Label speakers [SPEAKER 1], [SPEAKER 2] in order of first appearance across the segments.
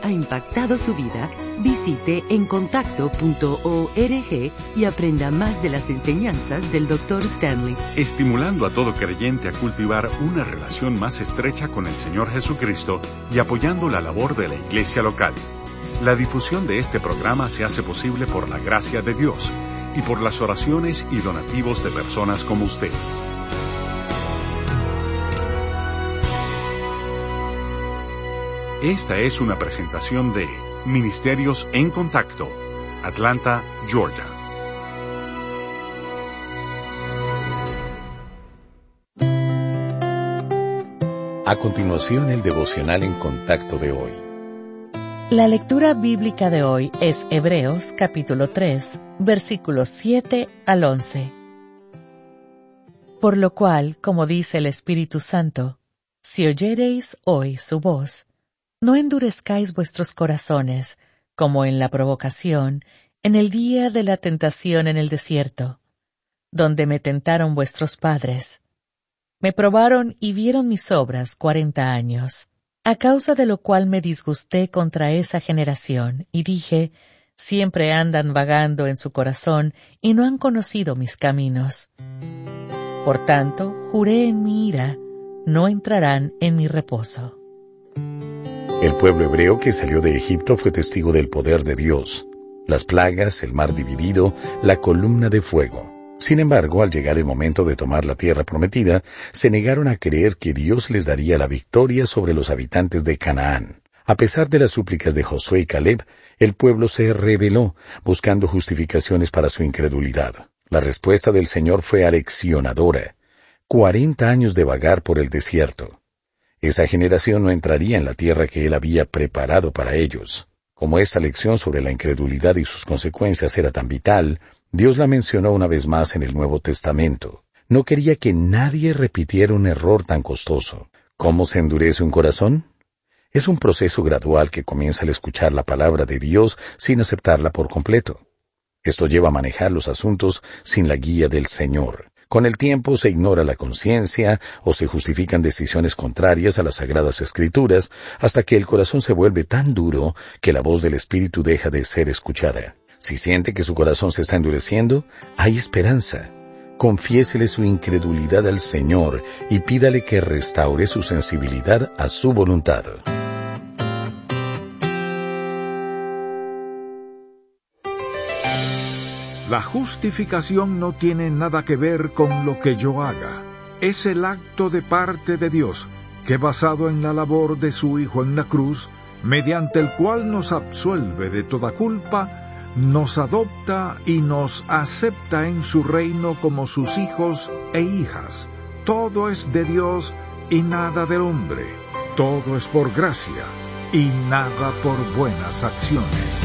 [SPEAKER 1] ha impactado su vida, visite encontacto.org y aprenda más de las enseñanzas del Dr. Stanley.
[SPEAKER 2] Estimulando a todo creyente a cultivar una relación más estrecha con el Señor Jesucristo y apoyando la labor de la iglesia local. La difusión de este programa se hace posible por la gracia de Dios y por las oraciones y donativos de personas como usted. Esta es una presentación de Ministerios en Contacto, Atlanta, Georgia.
[SPEAKER 3] A continuación, el devocional en contacto de hoy.
[SPEAKER 4] La lectura bíblica de hoy es Hebreos capítulo 3, versículos 7 al 11. Por lo cual, como dice el Espíritu Santo, si oyereis hoy su voz, no endurezcáis vuestros corazones, como en la provocación, en el día de la tentación en el desierto, donde me tentaron vuestros padres. Me probaron y vieron mis obras 40 años, a causa de lo cual me disgusté contra esa generación, y dije, siempre andan vagando en su corazón, y no han conocido mis caminos. Por tanto, juré en mi ira, no entrarán en mi reposo.
[SPEAKER 3] El pueblo hebreo que salió de Egipto fue testigo del poder de Dios. Las plagas, el mar dividido, la columna de fuego. Sin embargo, al llegar el momento de tomar la tierra prometida, se negaron a creer que Dios les daría la victoria sobre los habitantes de Canaán. A pesar de las súplicas de Josué y Caleb, el pueblo se rebeló, buscando justificaciones para su incredulidad. La respuesta del Señor fue aleccionadora. 40 años de vagar por el desierto. Esa generación no entraría en la tierra que Él había preparado para ellos. Como esta lección sobre la incredulidad y sus consecuencias era tan vital, Dios la mencionó una vez más en el Nuevo Testamento. No quería que nadie repitiera un error tan costoso. ¿Cómo se endurece un corazón? Es un proceso gradual que comienza al escuchar la palabra de Dios sin aceptarla por completo. Esto lleva a manejar los asuntos sin la guía del Señor. Con el tiempo se ignora la conciencia o se justifican decisiones contrarias a las Sagradas Escrituras hasta que el corazón se vuelve tan duro que la voz del Espíritu deja de ser escuchada. Si siente que su corazón se está endureciendo, hay esperanza. Confiésele su incredulidad al Señor y pídale que restaure su sensibilidad a su voluntad.
[SPEAKER 5] La justificación no tiene nada que ver con lo que yo haga. Es el acto de parte de Dios, que basado en la labor de su Hijo en la cruz, mediante el cual nos absuelve de toda culpa, nos adopta y nos acepta en su reino como sus hijos e hijas. Todo es de Dios y nada del hombre. Todo es por gracia y nada por buenas acciones.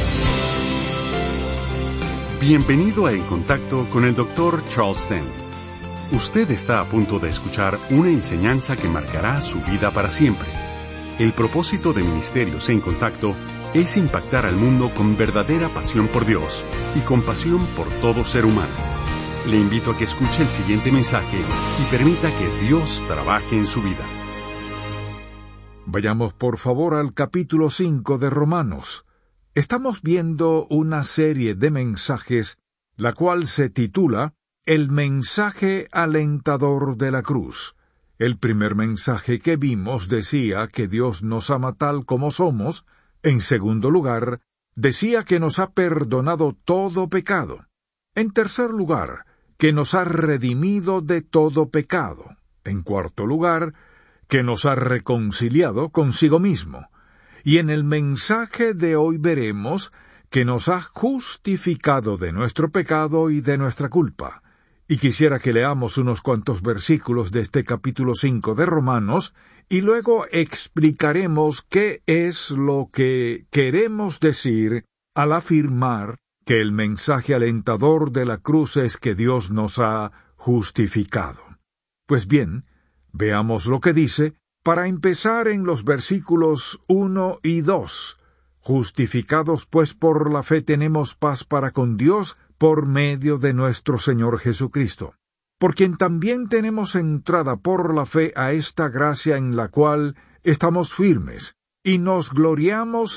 [SPEAKER 2] Bienvenido a En Contacto con el Dr. Charles Stanley. Usted está a punto de escuchar una enseñanza que marcará su vida para siempre. El propósito de Ministerios en Contacto es impactar al mundo con verdadera pasión por Dios y compasión por todo ser humano. Le invito a que escuche el siguiente mensaje y permita que Dios trabaje en su vida.
[SPEAKER 5] Vayamos por favor al capítulo 5 de Romanos. Estamos viendo una serie de mensajes, la cual se titula El mensaje alentador de la cruz. El primer mensaje que vimos decía que Dios nos ama tal como somos. En segundo lugar, decía que nos ha perdonado todo pecado. En tercer lugar, que nos ha redimido de todo pecado. En cuarto lugar, que nos ha reconciliado consigo mismo. Y en el mensaje de hoy veremos que nos ha justificado de nuestro pecado y de nuestra culpa. Y quisiera que leamos unos cuantos versículos de este capítulo 5 de Romanos, y luego explicaremos qué es lo que queremos decir al afirmar que el mensaje alentador de la cruz es que Dios nos ha justificado. Pues bien, veamos lo que dice, para empezar en los versículos 1 y 2. Justificados pues por la fe tenemos paz para con Dios por medio de nuestro Señor Jesucristo, por quien también tenemos entrada por la fe a esta gracia en la cual estamos firmes, y nos gloriamos